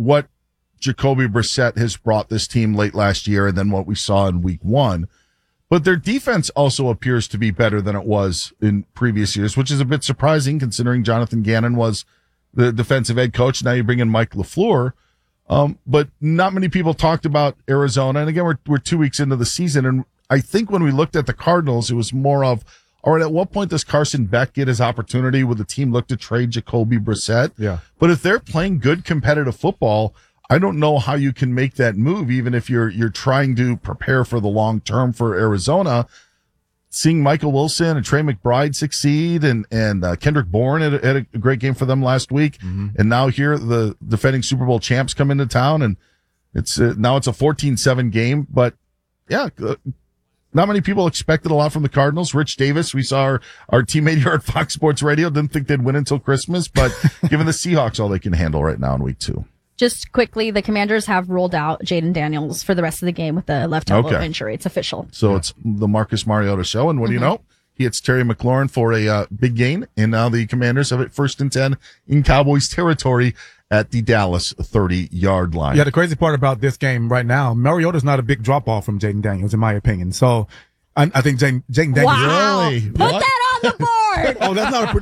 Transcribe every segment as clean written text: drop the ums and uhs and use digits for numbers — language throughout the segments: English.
what Jacoby Brissett has brought this team late last year and then what we saw in week 1. But their defense also appears to be better than it was in previous years, which is a bit surprising considering Jonathan Gannon was the defensive head coach. Now you bring in Mike LaFleur. But not many people talked about Arizona. And again, we're 2 weeks into the season. And I think when we looked at the Cardinals, it was more of, all right, at what point does Carson Beck get his opportunity? Will the team look to trade Jacoby Brissett? Yeah. But if they're playing good competitive football, I don't know how you can make that move, even if you're trying to prepare for the long term for Arizona. Seeing Michael Wilson and Trey McBride succeed and Kendrick Bourne had a great game for them last week. Mm-hmm. And now here the defending Super Bowl champs come into town and now it's a 14-7 game. But yeah, not many people expected a lot from the Cardinals. Rich Davis, we saw our teammate here at Fox Sports Radio, didn't think they'd win until Christmas, but given the Seahawks all they can handle right now in week 2. Just quickly, the Commanders have ruled out Jaden Daniels for the rest of the game with the left elbow injury. It's official. So it's the Marcus Mariota show. And what do you know? He hits Terry McLaurin for a big gain. And now the Commanders have it 1st and 10 in Cowboys territory at the Dallas 30-yard line. Yeah, the crazy part about this game right now, Mariota's not a big drop-off from Jaden Daniels, in my opinion. So I think Jaden Daniels. Wow. Really? Put that on the board. Oh, that's not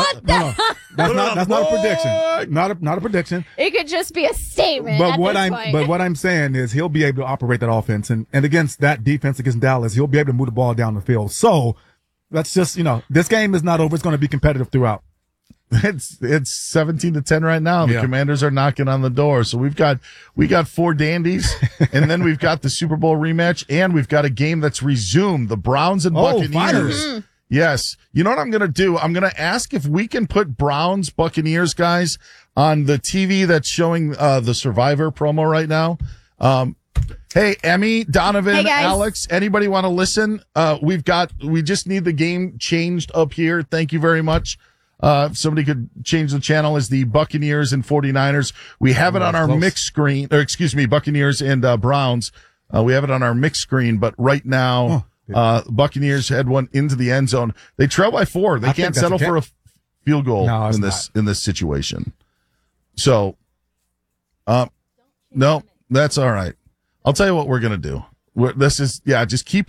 a prediction. Not a prediction. It could just be a statement. But what I'm saying is he'll be able to operate that offense and against that defense against Dallas, he'll be able to move the ball down the field. So that's just, this game is not over. It's going to be competitive throughout. It's 17-10 right now. The Commanders are knocking on the door. So we got 4 dandies and then we've got the Super Bowl rematch and we've got a game that's resumed. The Browns and Buccaneers. Yes. You know what I'm going to do? I'm going to ask if we can put Browns Buccaneers guys on the TV that's showing the Survivor promo right now. Hey, Emmy, Donovan, Alex, anybody want to listen? We just need the game changed up here. Thank you very much. If somebody could change the channel as the Buccaneers and 49ers. We have it on our mixed screen, Buccaneers and Browns. We have it on our mixed screen, but right now, Buccaneers had one into the end zone. They trail by 4. They can't settle for a field goal in this situation. So, no, that's all right. I'll tell you what we're going to do. Just keep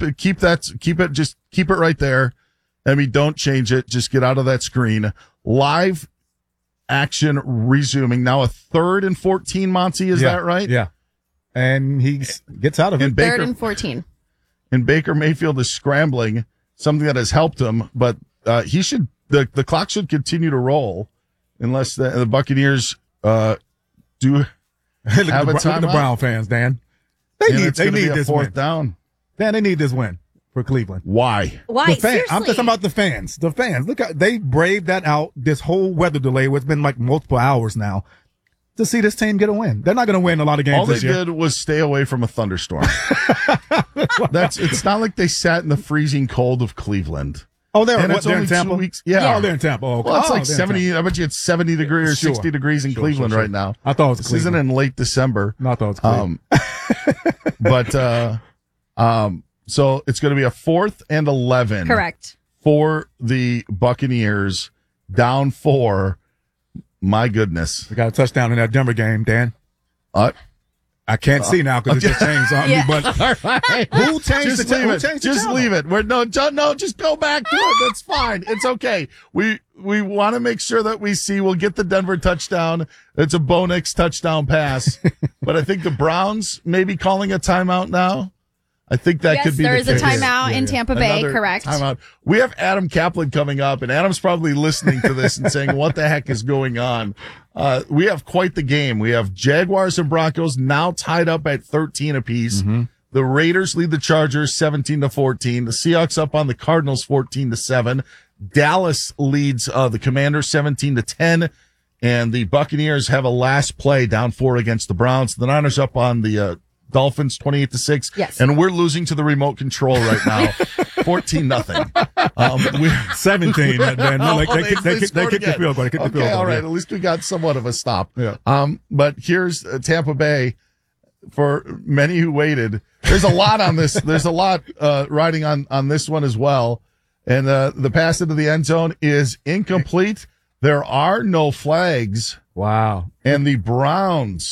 it right there. I mean, don't change it. Just get out of that screen. Live action resuming. Now a 3rd and 14, Monty, is that right? Yeah. And he gets out of it. 3rd and 14. And Baker Mayfield is scrambling, something that has helped him, but the clock should continue to roll unless the Buccaneers do have a timeout. Look at the Brown fans, Dan. They need this 4th win. down. Dan, they need this win for Cleveland. Why? Seriously? I'm talking about the fans. The fans. Look, they braved that out this whole weather delay, which has been like multiple hours now, to see this team get a win. They're not going to win a lot of games this year. All they did was stay away from a thunderstorm. It's not like they sat in the freezing cold of Cleveland. Oh, they're in Tampa? 2 weeks. Yeah. Oh, they're in Tampa. Oh, well, it's like 70. I bet you it's 70 degrees or 60 degrees in Cleveland right now. I thought it was This Cleveland. isn't in late December. No, I thought it was Cleveland. So it's going to be a 4th and 11. Correct. For the Buccaneers, down 4. My goodness. We got a touchdown in that Denver game, Dan. I can't see now because it just changed on me, but who changed the channel? Just leave it. No, just go back to it. That's fine. It's okay. We want to make sure that we see. We'll get the Denver touchdown. It's a Bo Nix touchdown pass. But I think the Browns may be calling a timeout now. I think that could be the case. There is a timeout in Tampa Bay, correct. Timeout. We have Adam Kaplan coming up, and Adam's probably listening to this and saying, what the heck is going on? We have quite the game. We have Jaguars and Broncos now tied up at 13 apiece. Mm-hmm. The Raiders lead the Chargers 17-14. The Seahawks up on the Cardinals 14-7. Dallas leads the Commanders 17-10. And the Buccaneers have a last play down 4 against the Browns. The Niners up on the Dolphins 28-6. Yes. And we're losing to the remote control right now. 14-0 17. They kicked the field goal. Okay, all right. At least we got somewhat of a stop. Yeah. But here's Tampa Bay. For many who waited, there's a lot on this. There's a lot riding on this one as well. And the pass into the end zone is incomplete. There are no flags. Wow. And the Browns